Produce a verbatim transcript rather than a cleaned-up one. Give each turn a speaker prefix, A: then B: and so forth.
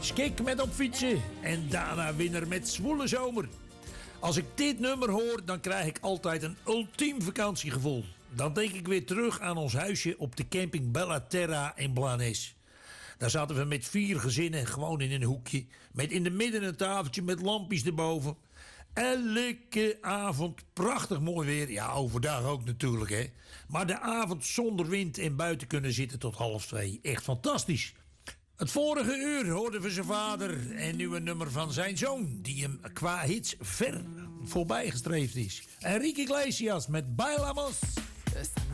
A: Skik met op fietsen en daarna winnaar met Zwoele Zomer. Als ik dit nummer hoor, dan krijg ik altijd een ultiem vakantiegevoel. Dan denk ik weer terug aan ons huisje op de camping Bella Terra in Blanes. Daar zaten we met vier gezinnen gewoon in een hoekje. Met in de midden een tafeltje met lampjes erboven. Elke avond prachtig mooi weer. Ja, overdag ook natuurlijk, hè. Maar de avond zonder wind en buiten kunnen zitten tot half twee. Echt fantastisch. Het vorige uur hoorden we zijn vader en nu een nummer van zijn zoon, die hem qua hits ver voorbij gestreefd is. Enrique Iglesias met Bailamos.
B: Esa